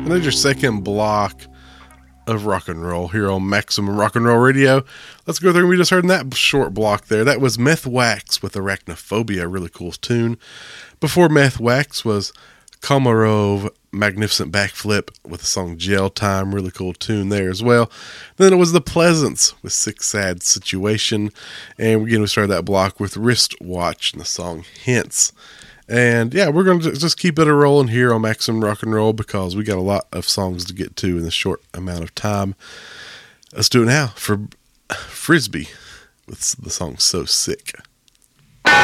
And there's your second block of rock and roll here on Maximum Rock and Roll Radio. Let's go through. We just heard in that short block there. That was Meth Wax with Arachnophobia, a really cool tune. Before Meth Wax was Komarov, Magnificent Backflip with the song Jail Time, really cool tune there as well. Then it was The Pleasants with Sick Sad Situation. And again, we started that block with Wristwatch and the song Hints. And yeah, we're going to just keep it a rolling here on Maximum Rock and Roll because we got a lot of songs to get to in a short amount of time. Let's do it now for Frisbee with the song So Sick.